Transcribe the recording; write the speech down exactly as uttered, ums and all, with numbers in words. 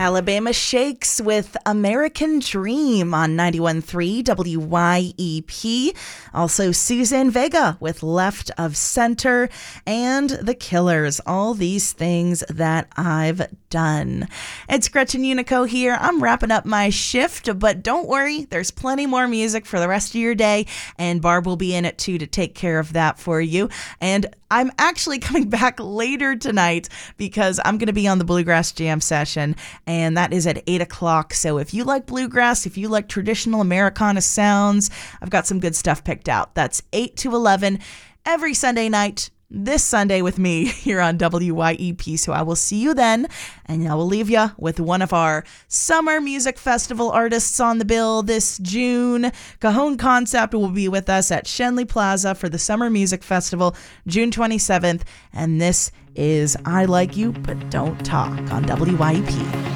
Alabama Shakes with American Dream on ninety-one point three W Y E P. Also Susan Vega with Left of Center, and The Killers, All These Things That I've Done. It's Gretchen Unico here. I'm wrapping up my shift, but don't worry, there's plenty more music for the rest of your day, and Barb will be in it too to take care of that for you. And I'm actually coming back later tonight because I'm going to be on the Bluegrass Jam session, and that is at eight o'clock. So if you like bluegrass, if you like traditional Americana sounds, I've got some good stuff picked out. That's eight to eleven every Sunday night, this Sunday with me here on W Y E P. So I will see you then, and I will leave you with one of our Summer Music Festival artists on the bill this June. Cajon Concept will be with us at Schenley Plaza for the Summer Music Festival, June twenty-seventh, and this is I Like You But Don't Talk on W Y E P.